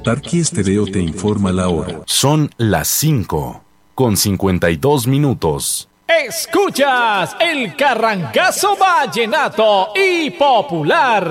Tarqui Estéreo te informa la hora. Son las 5:52. Escuchas el Carrancazo Vallenato y Popular.